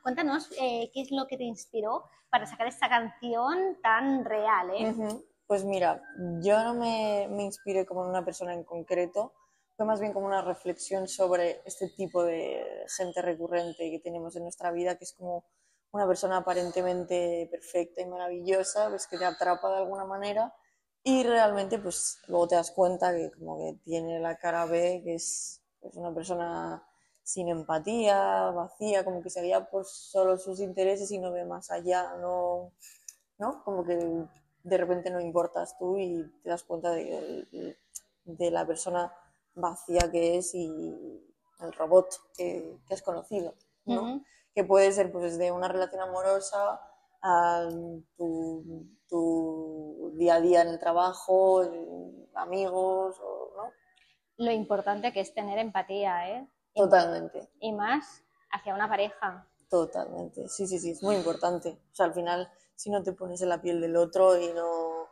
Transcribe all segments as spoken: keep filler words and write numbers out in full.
Cuéntanos eh, qué es lo que te inspiró para sacar esta canción tan real, ¿eh? Uh-huh. Pues mira, yo no me, me inspiré como en una persona en concreto, fue más bien como una reflexión sobre este tipo de gente recurrente que tenemos en nuestra vida, que es como una persona aparentemente perfecta y maravillosa, pues que te atrapa de alguna manera y realmente pues luego te das cuenta que como que tiene la cara B, que es pues, una persona sin empatía, vacía, como que se guía por solo sus intereses y no ve más allá, no, ¿no? Como que de repente no importas tú y te das cuenta de, de la persona vacía que es y el robot que, que has conocido, ¿no? Uh-huh. Que puede ser pues desde una relación amorosa a tu, tu día a día en el trabajo, amigos, o, ¿no? Lo importante que es tener empatía, ¿eh? Totalmente. Y más hacia una pareja. Totalmente, sí, sí, sí, es muy importante. O sea, al final, si no te pones en la piel del otro y no,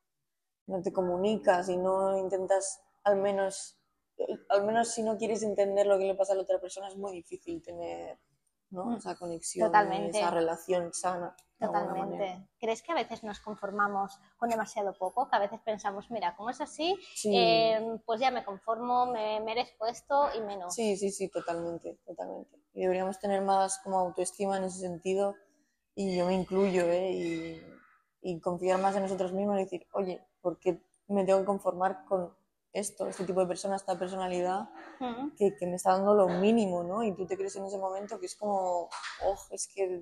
no te comunicas y no intentas, al menos, al menos si no quieres entender lo que le pasa a la otra persona, es muy difícil tener, ¿no? Esa conexión y esa Totalmente. relación sana de alguna manera. Totalmente. ¿Crees que a veces nos conformamos con demasiado poco? Que a veces pensamos, mira, como es así, Sí, eh, pues ya me conformo, me merezco esto y sí, menos. sí, sí, totalmente, totalmente. Y deberíamos tener más como autoestima en ese sentido, y yo me incluyo, ¿eh? Y, y confiar más en nosotros mismos y decir, oye, ¿por qué me tengo que conformar con esto, este tipo de persona, esta personalidad Mm. que, que me está dando lo mínimo, ¿no? Y tú te crees en ese momento que es como, oh, es que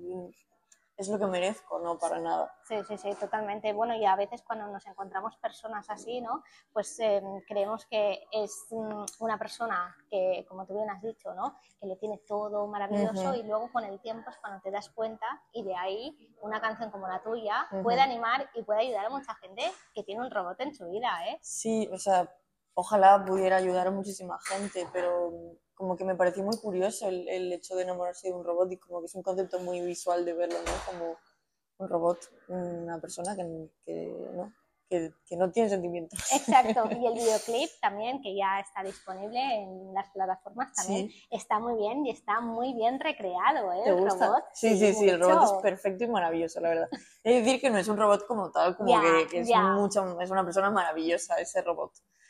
es lo que merezco, no para nada. Sí, sí, sí, totalmente. Bueno, y a veces cuando nos encontramos personas así, ¿no? Pues eh, creemos que es mm, una persona que, como tú bien has dicho, ¿no? Que lo tiene todo maravilloso Uh-huh, y luego con el tiempo es cuando te das cuenta y de ahí una canción como la tuya puede uh-huh. animar y puede ayudar a mucha gente que tiene un robot en su vida, ¿eh? Sí, o sea, ojalá pudiera ayudar a muchísima gente, pero como que me pareció muy curioso el, el hecho de enamorarse de un robot y como que es un concepto muy visual de verlo, ¿no? Como un robot, una persona que, que, ¿no? Que, que no tiene sentimientos. Exacto, y el videoclip también, que ya está disponible en las plataformas, también Sí, está muy bien y está muy bien recreado, ¿eh? ¿te El gusta? robot, Sí, sí, sí, sí, el robot es mucho. perfecto y maravilloso, la verdad. Es decir, que no es un robot como tal, como Ya, que, que es ya. mucho, es una persona maravillosa ese robot.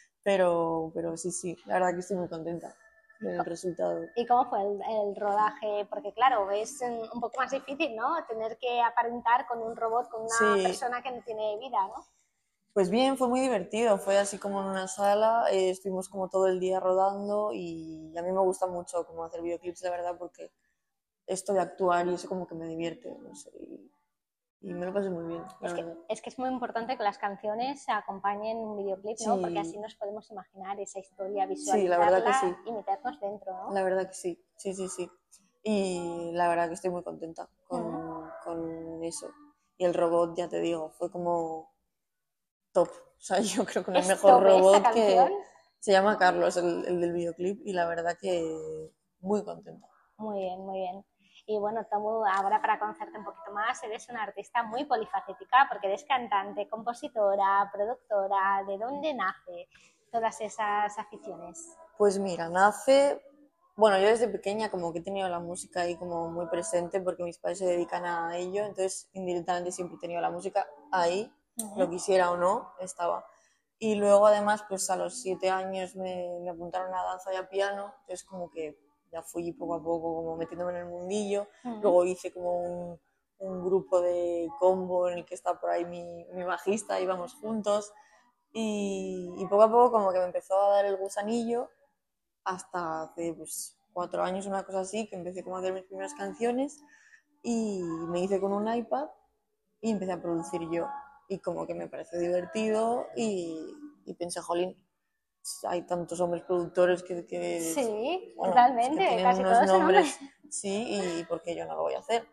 Pero, pero sí, sí, la verdad que estoy muy contenta del resultado. ¿Y cómo fue el, el rodaje? Porque claro, es un poco más difícil, ¿no? Tener que aparentar con un robot, con una Sí, persona que no tiene vida, ¿no? pues bien, fue muy divertido, fue así como en una sala, eh, estuvimos como todo el día rodando y a mí me gusta mucho como hacer videoclips, la verdad, porque esto de actuar y eso como que me divierte, no sé, y, y me lo pasé muy bien, la Es que, verdad. es que es muy importante que las canciones acompañen un videoclip, ¿no? Porque así Sí, nos podemos imaginar esa historia, sí, la verdad que visualizarla sí, y meternos dentro, ¿no? la verdad que sí, sí, sí, sí. Y la verdad que estoy muy contenta Mm. con, con eso. Y el robot, ya te digo, fue como top. O sea, yo creo que no hay Es mejor top esta robot canción. que se llama Carlos, el, el del videoclip, y la verdad que muy contenta. Muy bien, muy bien. Y bueno, Tomu, ahora para conocerte un poquito más, eres una artista muy polifacética porque eres cantante, compositora, productora. ¿De dónde nace todas esas aficiones? Pues mira, nace, bueno, yo desde pequeña como que he tenido la música ahí como muy presente porque mis padres se dedican a ello, entonces indirectamente siempre he tenido la música ahí, lo Uh-huh. quisiera o no, estaba. Y luego además, pues a los siete años me, me apuntaron a danza y a piano, entonces como que ya fui poco a poco como metiéndome en el mundillo, Uh-huh. luego hice como un, un grupo de combo en el que está por ahí mi, mi bajista, íbamos juntos y, y poco a poco como que me empezó a dar el gusanillo hasta hace pues, cuatro años, una cosa así, que empecé como a hacer mis primeras canciones y me hice con un iPad y empecé a producir yo. Y como que me pareció divertido y, y pensé, jolín, hay tantos hombres productores que, que, Sí, bueno, pues que totalmente. tienen Casi unos todos son hombres. nombres, sí, y ¿por qué yo no lo voy a hacer?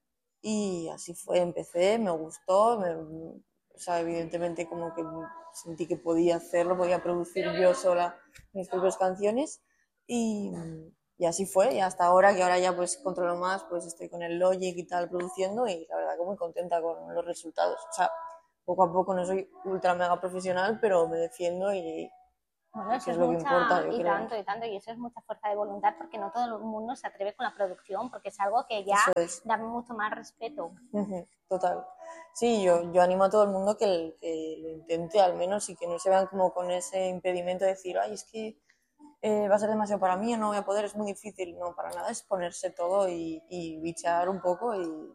Y así fue, empecé, me gustó, me, o sea, evidentemente como que sentí que podía hacerlo, podía producir yo sola mis propias canciones y, y así fue, y hasta ahora, que ahora ya pues controlo más, pues estoy con el Logic y tal produciendo y la verdad que muy contenta con los resultados. O sea, poco a poco no soy ultra mega profesional, pero me defiendo y, Bueno, eso que es es lo que mucha, importa, yo y creo. tanto, y tanto, y eso es mucha fuerza de voluntad porque no todo el mundo se atreve con la producción porque es algo que ya Eso es. da mucho más respeto. Ujú, total. Sí, yo, yo animo a todo el mundo que, el- que lo intente al menos y que no se vean como con ese impedimento de decir, ay, es que eh, va a ser demasiado para mí o no voy a poder, es muy difícil. No, para nada, es ponerse todo y, y bichear un poco y,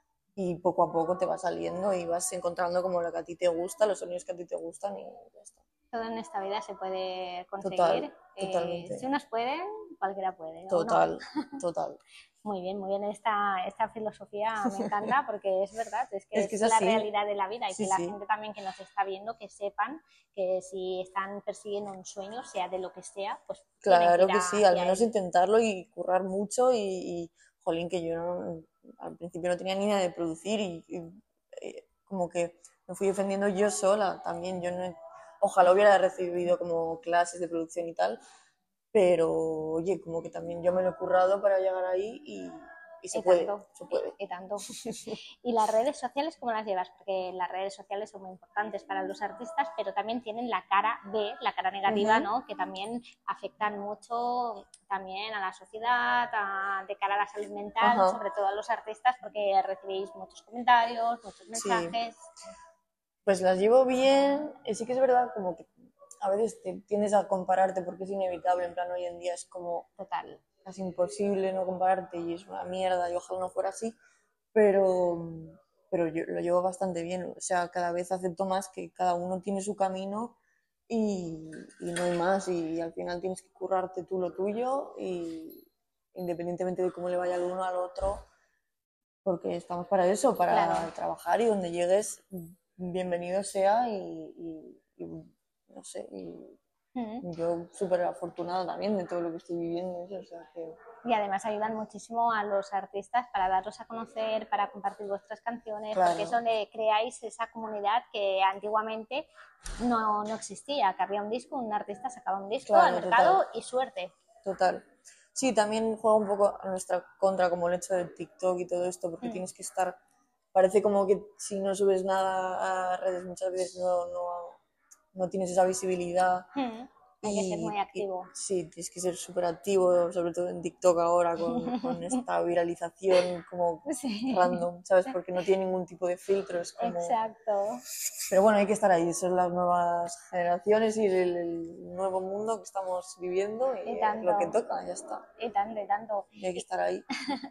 y poco a poco te va saliendo y vas encontrando como lo que a ti te gusta, los sonidos que a ti te gustan y ya está. Todo en esta vida se puede conseguir. Total, Eh, totalmente. si unos pueden, cualquiera puede, ¿o no? Total, total. Muy bien, muy bien. Esta, esta filosofía me encanta porque es verdad, es que Es es que es la así. realidad de la vida y Sí, que la sí. gente también que nos está viendo, que sepan que si están persiguiendo un sueño, sea de lo que sea, pues tienen que Claro ir que sí, al hacia menos él. intentarlo y currar mucho y, y, jolín, que yo no- al principio no tenía ni idea de producir y, y, eh, como que me fui defendiendo yo sola también. Yo no, ojalá hubiera recibido como clases de producción y tal, pero oye, como que también yo me lo he currado para llegar ahí y, y se Y puede, tanto, se puede. y, y tanto. ¿Y las redes sociales cómo las llevas? Porque las redes sociales son muy importantes para los artistas, pero también tienen la cara B, la cara negativa, Ujú. ¿no? Que también afectan mucho también a la sociedad, a- de cara a la salud mental, Ajá, sobre todo a los artistas, porque recibís muchos comentarios, muchos sí. mensajes. Pues las llevo bien, eh, sí que es verdad como que a veces te tiendes a compararte porque es inevitable, en plan hoy en día es como Total. casi imposible no compararte y es una mierda y ojalá no fuera así, pero, pero yo lo llevo bastante bien, o sea, cada vez acepto más que cada uno tiene su camino y, y no hay más y al final tienes que currarte tú lo tuyo y independientemente de cómo le vaya al uno al otro, porque estamos para eso, para Claro. trabajar y donde llegues, bienvenido sea y, y- y, no sé, y Mm. yo súper afortunada también de todo lo que estoy viviendo, o sea que Y además ayudan muchísimo a los artistas para darlos a conocer, para compartir vuestras canciones, porque es claro, donde creáis esa comunidad que antiguamente no, no existía, que había un disco, un artista sacaba un disco al claro, total, mercado y suerte. total. Sí, también juega un poco a nuestra contra como el hecho de TikTok y todo esto, porque Mm. tienes que estar, parece como que si no subes nada a redes muchas veces no, no, no tienes esa visibilidad. Mm. Hay que ser muy Y, y activo. sí, tienes que ser súper activo, sobre todo en TikTok ahora, con, con esta viralización como Sí, random, ¿sabes? Porque no tiene ningún tipo de filtro, es como... exacto. Pero bueno, hay que estar ahí, son las nuevas generaciones y el, el nuevo mundo que estamos viviendo y Y es lo que tanto, toca, ya está. y tanto, y tanto. Y hay que Y, estar ahí.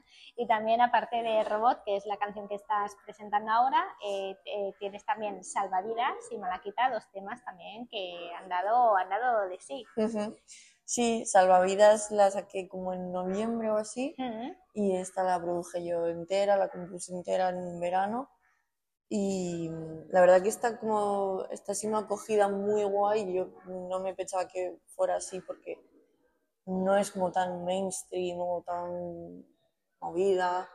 y también, aparte de Robot, que es la canción que estás presentando ahora, eh, eh, tienes también Salvavidas y Malaquita, dos temas también que han dado, han dado de sí. Ujú. Sí, Salvavidas la saqué como en noviembre o así Mm. y esta la produje yo entera, la compuse entera en verano. Y la verdad que está como está siendo acogida muy guay. Yo no me pensaba que fuera así porque no es como tan mainstream o tan movida.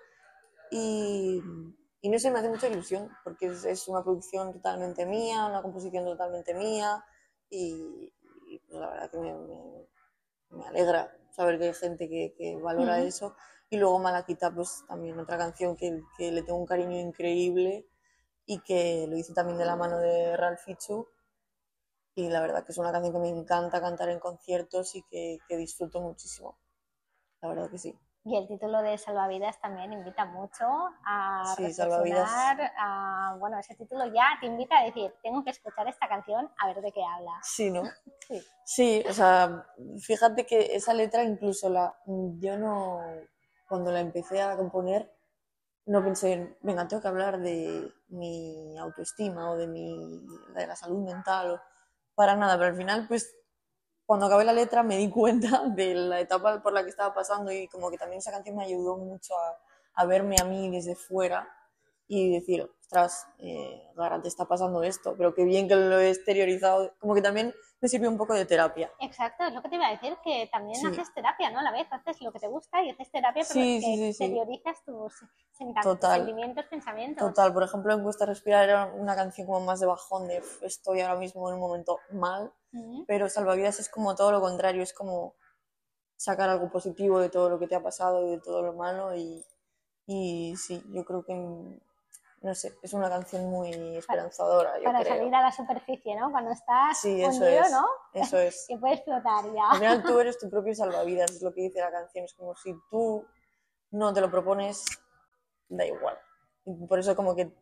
Y, y no sé, me hace mucha ilusión porque es, es una producción totalmente mía, una composición totalmente mía. Y, y pues la verdad que me, me- me alegra saber que hay gente que, que valora Mm. eso. Y luego Malaquita, pues también otra canción que, que le tengo un cariño increíble y que lo hice también de la mano de Ralph Fichu y la verdad que es una canción que me encanta cantar en conciertos y que, que disfruto muchísimo, la verdad que sí. Y el título de Salvavidas también invita mucho a Sí, Salvavidas, reflexionar. A, bueno, ese título ya te invita a decir, tengo que escuchar esta canción a ver de qué habla. sí, ¿no? Sí. Sí, o sea, fíjate que esa letra incluso la, yo no, cuando la empecé a componer, no pensé en, venga, tengo que hablar de mi autoestima o de mi, de la salud mental o para nada, pero al final pues cuando acabé la letra me di cuenta de la etapa por la que estaba pasando y como que también esa canción me ayudó mucho a, a verme a mí desde fuera y decir, ostras, eh, Gara, te está pasando esto, pero qué bien que lo he exteriorizado, como que también me sirvió un poco de terapia. Exacto, es lo que te iba a decir, que también Sí, haces terapia, ¿no? A la vez haces lo que te gusta y haces terapia, pero sí, que sí, sí, sí, exteriorizas tus total, sentimientos, pensamientos. total. Por ejemplo, en Cuesta Respirar era una canción como más de bajón, de estoy ahora mismo en un momento mal, Mm. pero Salvavidas es como todo lo contrario, es como sacar algo positivo de todo lo que te ha pasado y de todo lo malo y, y sí, yo creo que no sé, es una canción muy esperanzadora, yo Para creo. salir a la superficie, ¿no? Cuando estás Sí, eso hundido, es, ¿no? eso es. Que puedes flotar ya. Al final tú eres tu propio salvavidas, es lo que dice la canción, es como si tú no te lo propones, da igual. Y por eso como que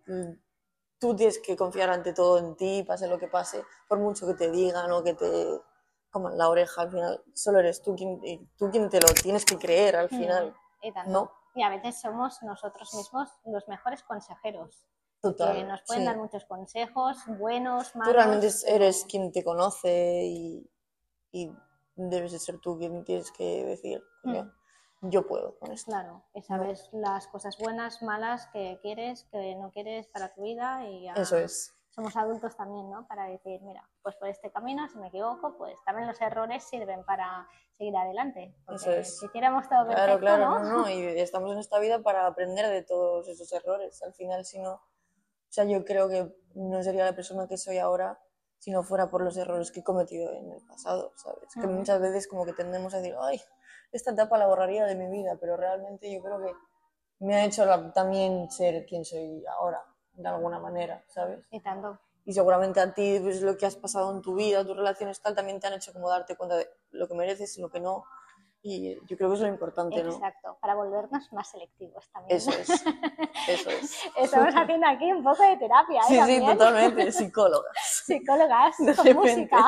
tú tienes que confiar ante todo en ti, pase lo que pase, por mucho que te digan o que te coman la oreja, al final solo eres tú quien, tú quien te lo tienes que creer al final, mm, y tanto. ¿no? Y a veces somos nosotros mismos los mejores consejeros. Total, Que nos pueden sí. dar muchos consejos, buenos, malos. Tú realmente eres quien te conoce y, y debes de ser tú quien tienes que decir, coño, mm. yo puedo con esto. Claro, y sabes ¿no? las cosas buenas, malas que quieres, que no quieres para tu vida y ya eso es. Somos adultos también, ¿no? Para decir, mira, pues por este camino, si me equivoco, pues también los errores sirven para seguir adelante. Porque eso es. Si hiciéramos todo claro, perfecto, claro, ¿no? no, no, y estamos en esta vida para aprender de todos esos errores. Al final, si no, o sea, yo creo que no sería la persona que soy ahora si no fuera por los errores que he cometido en el pasado, ¿sabes? Uh-huh. Que muchas veces como que tendemos a decir, ay, esta etapa la borraría de mi vida, pero realmente yo creo que me ha hecho la, también ser quien soy ahora, de alguna manera, ¿sabes? Y tanto. Y seguramente a ti pues, lo que has pasado en tu vida, tus relaciones tal, también te han hecho como darte cuenta de lo que mereces y lo que no. Y yo creo que es lo importante, ¿no? Exacto, para volvernos más selectivos también. Eso es, eso es. Estamos haciendo aquí un poco de terapia, ¿eh? Sí, ¿También? sí, totalmente, psicólogas. Psicólogas de con repente. música.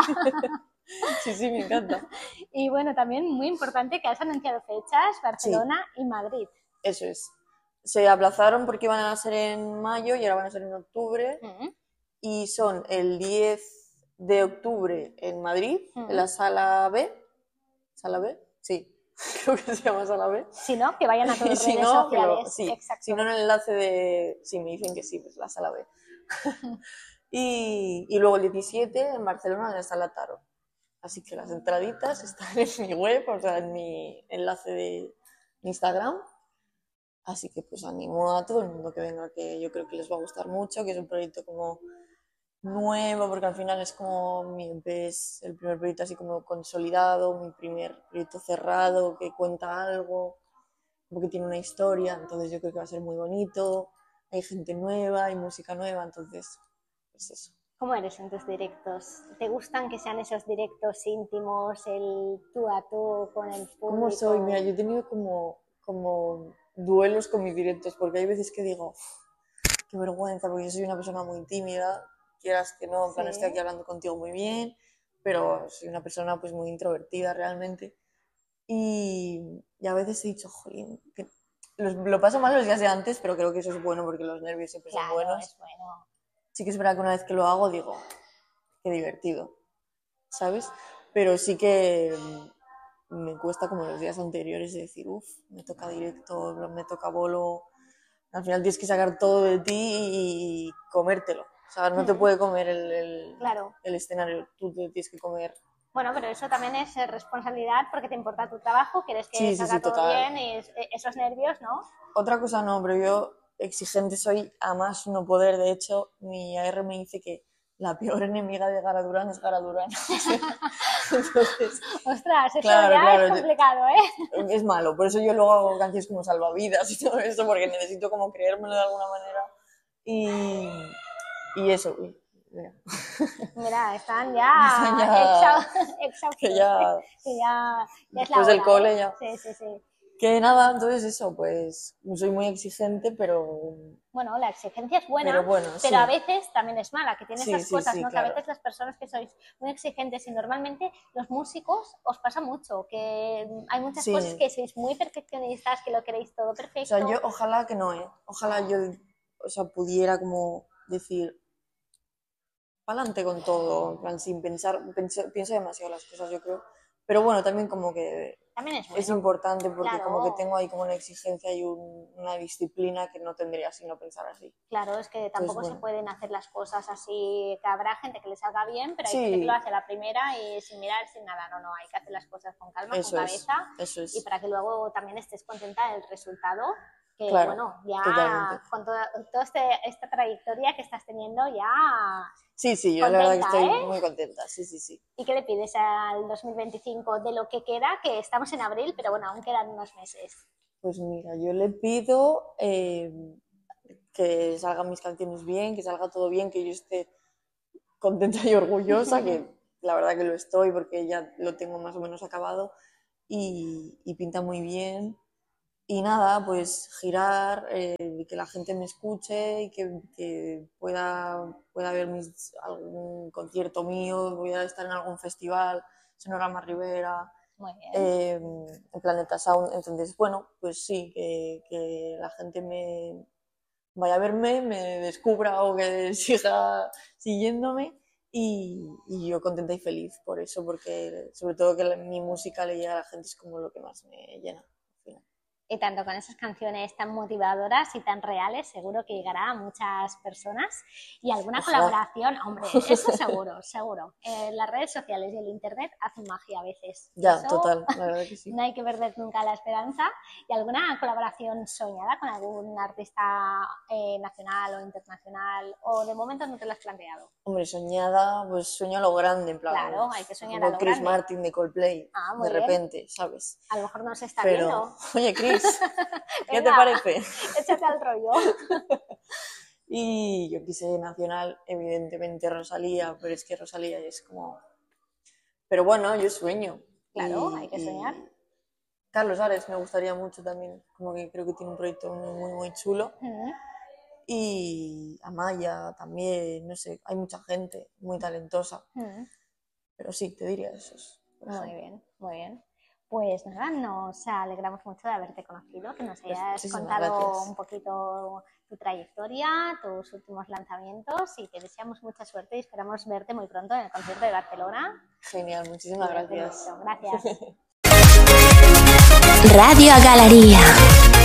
Sí, sí, me encanta. Y bueno, también muy importante que has anunciado fechas, Barcelona sí. y Madrid. Eso es. Se aplazaron porque iban a ser en mayo y ahora van a ser en octubre. Uh-huh. Y son el diez de octubre en Madrid, uh-huh. en la Sala B. ¿Sala B? Sí. Creo que se llama Sala B. Si no, que vayan a todas las si redes no, sociales. Lo, sí. Exacto. Si no, en el enlace de... Sí, me dicen que sí, pues la Sala B. y, y luego el diecisiete en Barcelona, en la Sala Taro. Así que las entraditas están en mi web, o sea, en mi enlace de Instagram. Así que pues animo a todo el mundo que venga, que yo creo que les va a gustar mucho, que es un proyecto como nuevo, porque al final es como mi E P, es el primer proyecto así como consolidado, mi primer proyecto cerrado, que cuenta algo, porque tiene una historia, entonces yo creo que va a ser muy bonito, hay gente nueva, hay música nueva, entonces pues eso. ¿Cómo eres en tus directos? ¿Te gustan que sean esos directos íntimos, el tú a tú con el público? ¿Cómo soy? Mira, yo he tenido como, como duelos con mis directos, porque hay veces que digo, qué vergüenza, porque yo soy una persona muy tímida, quieras que no, en plan, ¿sí? Estoy aquí hablando contigo muy bien, pero soy una persona pues muy introvertida realmente. Y, y a veces he dicho, jolín, que los, lo paso mal los días de antes, pero creo que eso es bueno porque los nervios siempre claro, son buenos. Es bueno. Sí que es verdad que una vez que lo hago digo, qué divertido, ¿sabes? Pero sí que me cuesta como los días anteriores de decir, uff, me toca directo, me toca bolo. Al final tienes que sacar todo de ti y comértelo. O sea, no te puede comer el, el, claro. el escenario, tú te tienes que comer. Bueno, pero eso también es responsabilidad porque te importa tu trabajo, quieres que sí, salga sí, sí, todo total. bien y esos nervios, ¿no? Otra cosa no, pero yo exigente soy a más no poder. De hecho, mi A R me dice que la peor enemiga de Gara Durán es Gara Durán. Entonces, ostras, eso claro, ya claro, es complicado, ¿eh? Es malo, por eso yo luego hago canciones como salvavidas y todo eso, porque necesito como creérmelo de alguna manera. Y, y eso, uy, mira. Mira, están ya, están ya exhaustos, que ya, que ya, ya es la después hora, del cole ¿eh? ya. Sí, sí, sí. Que nada, entonces eso, pues soy muy exigente, pero... Bueno, la exigencia es buena, pero, bueno, pero sí. a veces también es mala, que tiene sí, esas sí, cosas, sí, ¿no? claro. Que a veces las personas que sois muy exigentes y normalmente los músicos os pasa mucho, que hay muchas sí. cosas que sois muy perfeccionistas, que lo queréis todo perfecto. O sea, yo ojalá que no, ¿eh? Ojalá yo, o sea, pudiera como decir, pa'lante con todo, en plan, sin pensar, pienso, pienso demasiado las cosas, yo creo. Pero bueno, también como que también es, bueno. es importante porque claro. como que tengo ahí como una exigencia y un, una disciplina que no tendría si no pensar así. Claro, es que tampoco Entonces, bueno. se pueden hacer las cosas así, que habrá gente que le salga bien, pero hay sí. gente que lo hace a la primera y sin mirar, sin nada. No, no, hay que hacer las cosas con calma, eso con cabeza es, eso es. y para que luego también estés contenta del resultado. Que claro, bueno, ya totalmente. con toda, toda este, esta trayectoria que estás teniendo ya... Sí, sí, yo contenta, la verdad que estoy ¿eh? muy contenta, sí, sí, sí. ¿Y qué le pides al dos mil veinticinco de lo que queda? Que estamos en abril, pero bueno, aún quedan unos meses. Pues mira, yo le pido eh, que salgan mis canciones bien, que salga todo bien, que yo esté contenta y orgullosa, que la verdad que lo estoy porque ya lo tengo más o menos acabado y, y pinta muy bien. Y nada, pues girar, eh, que la gente me escuche y que, que pueda, pueda ver mis, algún concierto mío, voy a estar en algún festival, Sonorama Rivera, Muy bien. eh, en Planeta Sound. Entonces, bueno, pues sí, que, que la gente me vaya a verme, me descubra o que siga siguiéndome y, y yo contenta y feliz por eso, porque sobre todo que la, mi música le llegue a la gente es como lo que más me llena. Y tanto con esas canciones tan motivadoras y tan reales, seguro que llegará a muchas personas. Y alguna Ojalá. colaboración, hombre, eso seguro, seguro. Eh, las redes sociales y el internet hacen magia a veces. Ya, eso, total, la verdad que sí. No hay que perder nunca la esperanza. ¿Y alguna colaboración soñada con algún artista eh, nacional o internacional? ¿O de momento no te lo has planteado? Hombre, soñada, pues sueño a lo grande, en plan. Claro, hay que soñar a lo Chris grande. Martin de Coldplay, ah, muy de bien. repente, ¿sabes? A lo mejor no se está Pero, viendo. Oye, Chris, ¿qué Venga, te parece? Échate al rollo. Y yo quise nacional, evidentemente Rosalía, pero es que Rosalía es como... Pero bueno, yo sueño. Claro, y, hay que soñar. Carlos Ares me gustaría mucho también, como que creo que tiene un proyecto muy, muy, muy chulo. Uh-huh. Y Amaya también, no sé, hay mucha gente muy talentosa. Uh-huh. Pero sí, te diría esos. Muy bien, muy bien. Pues nada, nos alegramos mucho de haberte conocido, que nos hayas pues, contado gracias. un poquito tu trayectoria, tus últimos lanzamientos y te deseamos mucha suerte y esperamos verte muy pronto en el concierto de Barcelona. Genial, muchísimas gracias. Gracias. Radio Galería.